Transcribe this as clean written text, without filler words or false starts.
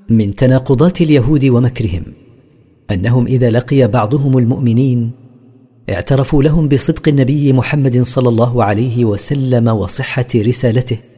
من تناقضات اليهود ومكرهم أنهم إذا لقي بعضهم المؤمنين اعترفوا لهم بصدق النبي محمد صلى الله عليه وسلم وصحة رسالته،